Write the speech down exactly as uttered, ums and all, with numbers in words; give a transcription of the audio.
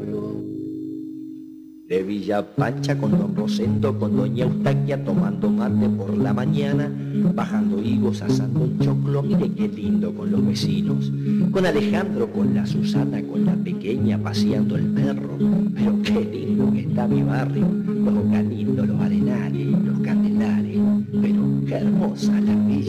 De Villa Pancha con don Rosendo, con doña Eustaquia tomando mate por la mañana, bajando higos, asando un choclo, mire qué lindo con los vecinos, con Alejandro, con la Susana, con la pequeña paseando el perro, pero qué lindo que está mi barrio, los caninos, los arenales, los candelares, pero qué hermosa la villa.